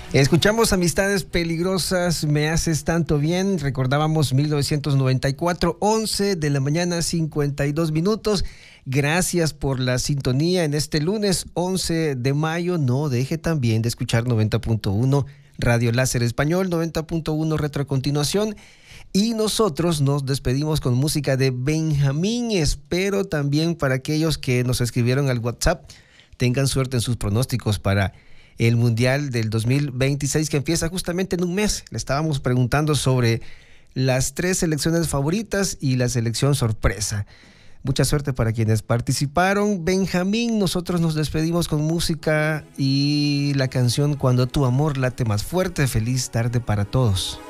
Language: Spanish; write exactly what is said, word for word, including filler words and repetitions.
Escuchamos Amistades Peligrosas, Me Haces Tanto Bien. Recordábamos mil novecientos noventa y cuatro, once de la mañana, cincuenta y dos minutos. Gracias por la sintonía en este lunes once de mayo. No deje también de escuchar noventa punto uno Radio Láser Español, noventa punto uno Retro a continuación. Y nosotros nos despedimos con música de Benjamín. Espero también para aquellos que nos escribieron al WhatsApp tengan suerte en sus pronósticos para el Mundial del dos mil veintiséis, que empieza justamente en un mes. Le estábamos preguntando sobre las tres selecciones favoritas y la selección sorpresa. Mucha suerte para quienes participaron. Benjamín, nosotros nos despedimos con música y la canción Cuando tu amor late más fuerte. Feliz tarde para todos.